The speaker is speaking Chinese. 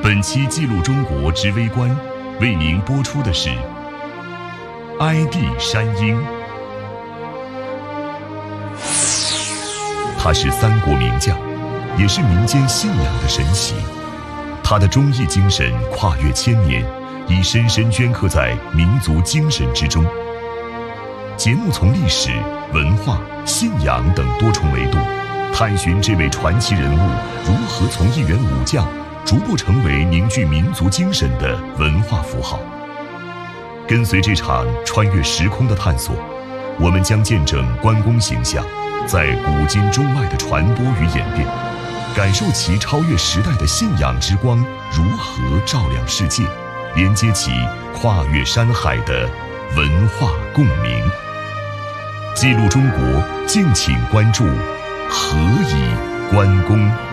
本期记录中国之微观为您播出的是哀帝山鹰。他是三国名将，也是民间信仰的神祇。他的忠义精神跨越千年，已深深镌刻在民族精神之中。节目从历史、文化、信仰等多重维度，探寻这位传奇人物如何从一员武将逐步成为凝聚民族精神的文化符号。跟随这场穿越时空的探索，我们将见证关公形象在古今中外的传播与演变，感受其超越时代的信仰之光如何照亮世界，连接起跨越山海的文化共鸣。记录中国，敬请关注何以关公。